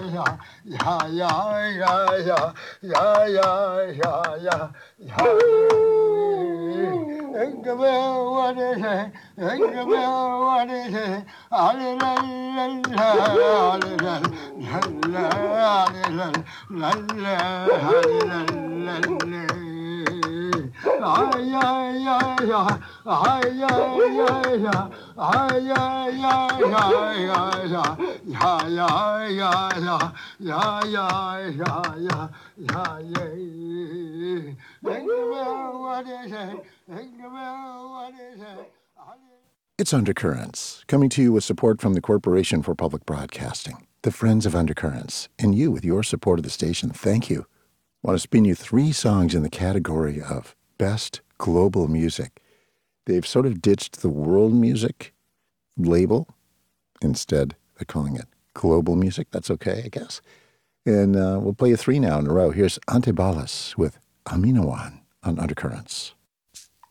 It's Undercurrents, coming to you with support from the Corporation for Public Broadcasting, the Friends of Undercurrents, and you with your support of the station. Thank you. I want to spin you 3 songs in the category of Best Global Music. They've sort of ditched the world music label. Instead, they're calling it global music. That's okay, I guess. And we'll play you 3 now in a row. Here's Ante Balas with Aminawan on Undercurrents.